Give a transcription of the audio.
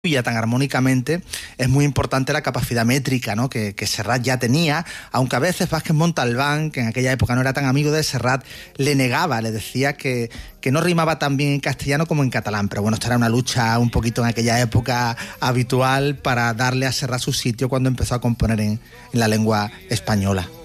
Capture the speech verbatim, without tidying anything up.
tan armónicamente, es muy importante la capacidad métrica, ¿no? que, que Serrat ya tenía, aunque a veces Vázquez Montalbán, que en aquella época no era tan amigo de Serrat, le negaba, le decía que, que no rimaba tan bien en castellano como en catalán. Pero bueno, esta era una lucha un poquito en aquella época habitual para darle a Serrat su sitio cuando empezó a componer en, en la lengua española.